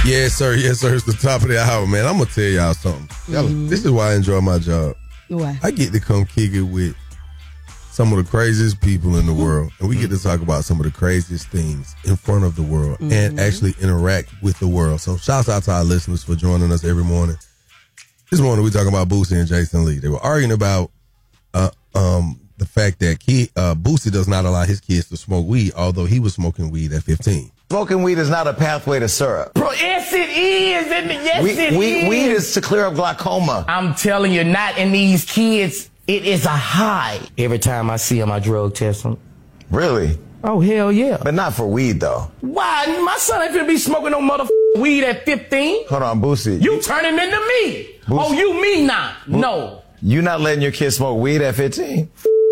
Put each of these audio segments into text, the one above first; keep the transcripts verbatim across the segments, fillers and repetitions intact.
Yes, sir. Yes, sir. It's the top of the hour, man. I'm going to tell y'all something. Mm-hmm. This is why I enjoy my job. Why? I get to come kick it with some of the craziest people in the world, and we get to talk about some of the craziest things in front of the world mm-hmm. and actually interact with the world. So shouts out to our listeners for joining us every morning. This morning we talking about Boosie and Jason Lee. They were arguing about uh, um, the fact that kid, uh, Boosie does not allow his kids to smoke weed, although he was smoking weed at fifteen. Smoking weed is not a pathway to syrup. Bro, yes it is. Yes we, it we, is. Weed is to clear up glaucoma. I'm telling you, not in these kids. It is a high. Every time I see them, I drug test them. Really? Oh, hell yeah. But not for weed, though. Why? My son ain't finna be smoking no motherfucking weed at fifteen. Hold on, Boosie. You turn him into me. Boosie. Oh, you me now. Bo- no. You not letting your kids smoke weed at fifteen?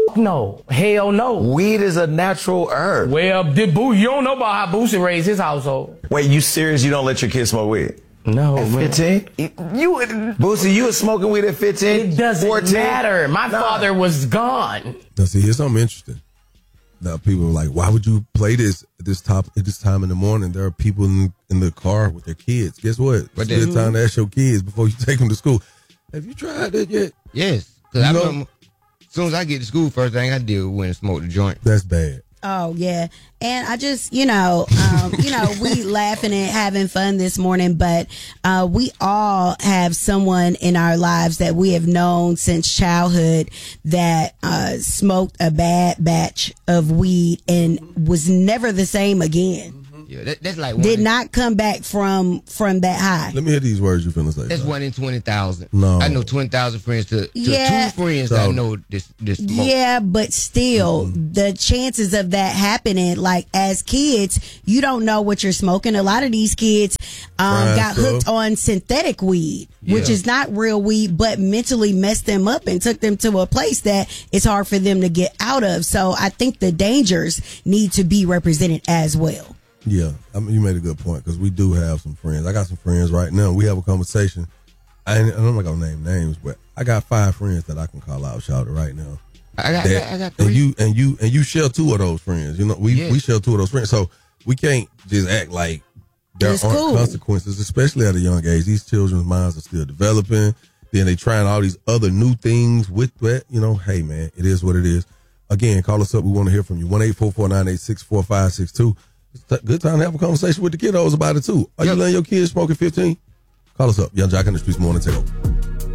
No. Hell no. Weed is a natural herb. Well, did Boo, you don't know about how Boosie raised his household. Wait, you serious? You don't let your kids smoke weed? No, at fifteen? You, Boosie, you was smoking weed at fifteen? It doesn't fourteen? matter. My nah. father was gone. Now, see, here's something interesting. Now, people are like, why would you play this at this top at this time in the morning? There are people in, in the car with their kids. Guess what? But it's a good time to ask your kids before you take them to school. Have you tried that yet? Yes. Because I remember, as soon as I get to school, first thing I do is went and smoke the joint. That's bad. Oh, yeah. And I just, you know, um, you know, we laughing and having fun this morning, but uh, we all have someone in our lives that we have known since childhood that uh, smoked a bad batch of weed and was never the same again. Yeah, that, that's like one did in, not come back from from that high. Let me hear these words you're finna say. That's one in twenty thousand. No, I know twenty thousand friends to, to yeah. two friends so, that I know this this smoke. Yeah, but still, mm-hmm. the chances of that happening, like as kids, you don't know what you're smoking. A lot of these kids um, got stuff. hooked on synthetic weed, yeah. which is not real weed, but mentally messed them up and took them to a place that it's hard for them to get out of. So I think the dangers need to be represented as well. Yeah, I mean, you made a good point because we do have some friends. I got some friends right now. We have a conversation. I ain't, I'm not gonna name names, but I got five friends that I can call out, shout it right now. I got, that, I got three. And you and you and you share two of those friends. You know, we yeah. we share two of those friends, so we can't just act like there it's aren't cool. consequences, especially at a young age. These children's minds are still developing. Then they trying all these other new things with that. You know, hey man, it is what it is. Again, call us up. We want to hear from you. one eight four four nine eight six four five six two. It's a good time to have a conversation with the kiddos about it, too. Are yep. you letting your kids smoke at fifteen? Call us up. Young Jock in the Streets morning. Take over.